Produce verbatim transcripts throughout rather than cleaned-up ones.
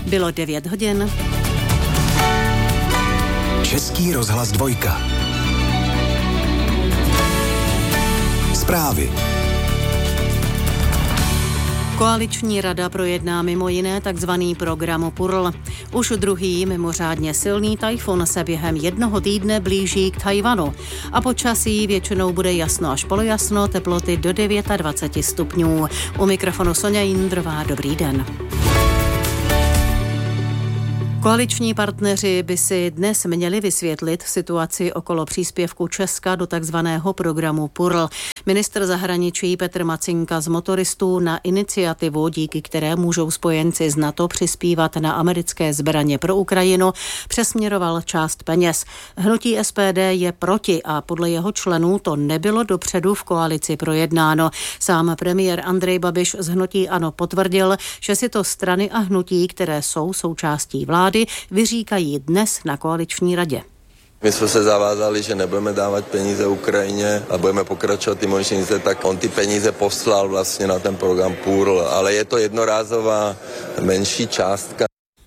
Bylo devět hodin. Český rozhlas dvojka. Zprávy. Koaliční rada projedná mimo jiné takzvaný program P U R L. Už druhý mimořádně silný tajfun se během jednoho týdne blíží k Tchaj-wanu. A počasí většinou bude jasno až polojasno, teploty do dvacet devět stupňů. U mikrofonu Sonja Jindrová, dobrý den. Koaliční partneři by si dnes měli vysvětlit situaci okolo příspěvku Česka do takzvaného programu P U R L. Ministr zahraničí Petr Macinka z motoristů na iniciativu, díky které můžou spojenci z NATO přispívat na americké zbraně pro Ukrajinu, přesměroval část peněz. Hnutí S P D je proti a podle jeho členů to nebylo dopředu v koalici projednáno. Sám premiér Andrej Babiš z hnutí ANO potvrdil, že si to strany a hnutí, které jsou součástí vlády, vyříkají dnes na koaliční radě. My jsme se zavázali, že nebudeme dávat peníze Ukrajině a budeme pokračovat ty možnice, tak on ty peníze poslal vlastně na ten program P U R L, ale je to jednorázová menší částka.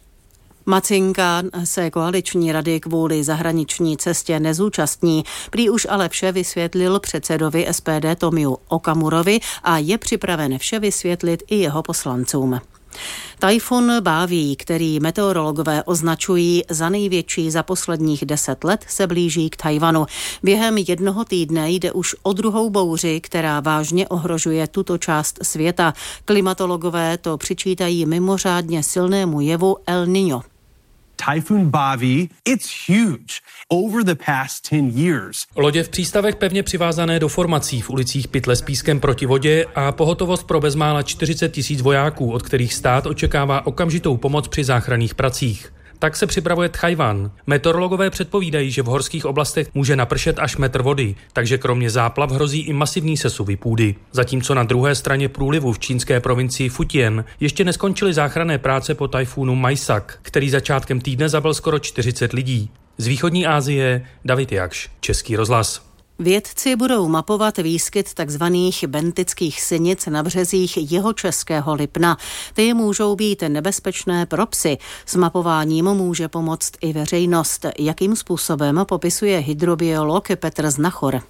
Macinka se koaliční rady kvůli zahraniční cestě nezúčastní. Prý už ale vše vysvětlil předsedovi S P D Tomiu Okamurovi a je připraven vše vysvětlit i jeho poslancům. Tajfun Báví, který meteorologové označují za největší za posledních deset let, se blíží k Tchaj-wanu. Během jednoho týdne jde už o druhou bouři, která vážně ohrožuje tuto část světa. Klimatologové to přičítají mimořádně silnému jevu El Niño. Typhoon Baavi, it's huge over the past ten years. Lodě v přístavech pevně přivázané do formací v ulicích pytle s pískem proti vodě a pohotovost pro bezmála čtyřicet tisíc vojáků, od kterých stát očekává okamžitou pomoc při záchranných pracích. Tak se připravuje Tchaj-wan. Meteorologové předpovídají, že v horských oblastech může napršet až metr vody, takže kromě záplav hrozí i masivní sesuvy půdy. Zatímco na druhé straně průlivu v čínské provincii Fujian ještě neskončily záchranné práce po tajfúnu Maisak, který začátkem týdne zabil skoro čtyřicet lidí. Z východní Asie David Jakš, Český rozhlas. Vědci budou mapovat výskyt takzvaných bentických sinic na březích jihočeského Lipna. Ty můžou být nebezpečné pro psy. S mapováním může pomoct i veřejnost. Jakým způsobem popisuje hydrobiolog Petr Znachor.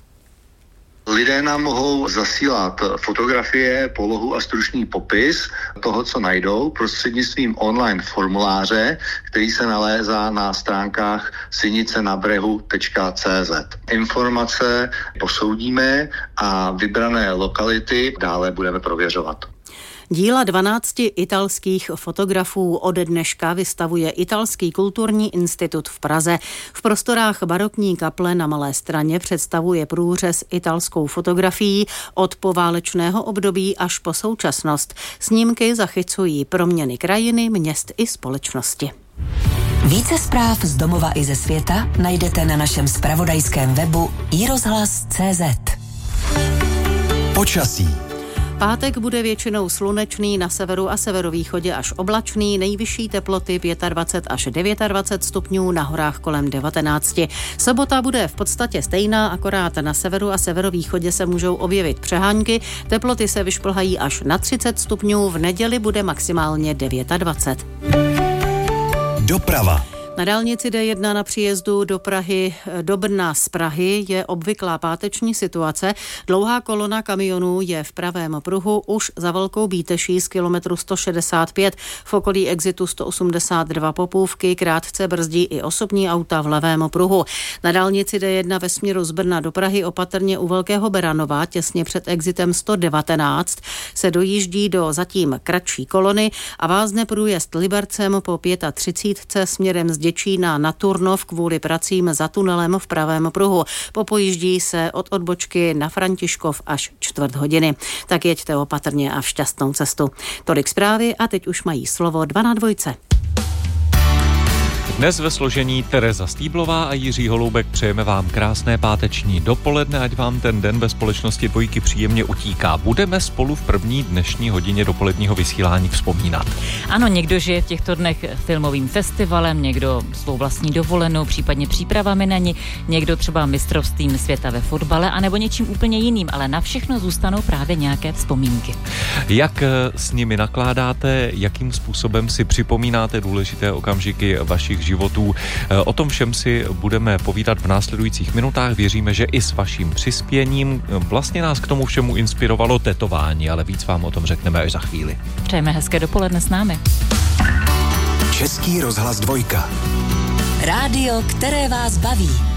Lidé nám mohou zasílat fotografie, polohu a stručný popis toho, co najdou, prostřednictvím online formuláře, který se nalézá na stránkách sinicenabrehu tečka cé zet. Informace posoudíme a vybrané lokality dále budeme prověřovat. Díla dvanácti italských fotografů od dneška vystavuje Italský kulturní institut v Praze. V prostorách barokní kaple na Malé Straně představuje průřez italskou fotografií od poválečného období až po současnost. Snímky zachycují proměny krajiny, měst i společnosti. Více zpráv z domova i ze světa najdete na našem zpravodajském webu i rozhlas tečka cé zet. Počasí. Pátek bude většinou slunečný, na severu a severovýchodě až oblačný, nejvyšší teploty dvacet pět až dvacet devět stupňů, na horách kolem devatenáct. Sobota bude v podstatě stejná, akorát na severu a severovýchodě se můžou objevit přehánky, teploty se vyšplhají až na třicet stupňů, v neděli bude maximálně dvacet devět. Doprava. Na dálnici D jedna na příjezdu do Prahy, do Brna z Prahy je obvyklá páteční situace. Dlouhá kolona kamionů je v pravém pruhu už za Velkou Bíteší z kilometru sto šedesát pět. V okolí exitu sto osmdesát dva Popůvky krátce brzdí i osobní auta v levém pruhu. Na dálnici D jedna ve směru z Brna do Prahy opatrně u Velkého Beranova těsně před exitem sto devatenáct se dojíždí do zatím kratší kolony a vázne průjezd Libercem po třicet pět směrem z Děčína na Turnov kvůli pracím za tunelem v pravém pruhu. Popojíždí se od odbočky na Františkov až čtvrt hodiny. Tak jeďte opatrně a v šťastnou cestu. Tolik zprávy a teď už mají slovo dva na dvojce. Dnes ve složení Tereza Stýblová a Jiří Holoubek přejeme vám krásné páteční dopoledne, ať vám ten den ve společnosti Dvojky příjemně utíká. Budeme spolu v první dnešní hodině dopoledního vysílání vzpomínat. Ano, někdo žije v těchto dnech filmovým festivalem, někdo svou vlastní dovolenou, případně přípravami na ní, někdo třeba mistrovstvím světa ve fotbale, anebo něčím úplně jiným, ale na všechno zůstanou právě nějaké vzpomínky. Jak s nimi nakládáte, jakým způsobem si připomínáte důležité okamžiky vašich životů. O tom všem si budeme povídat v následujících minutách. Věříme, že i s vaším přispěním. Vlastně nás k tomu všemu inspirovalo tetování, ale víc vám o tom řekneme až za chvíli. Přejeme hezké dopoledne s námi. Český rozhlas Dvojka. Rádio, které vás baví.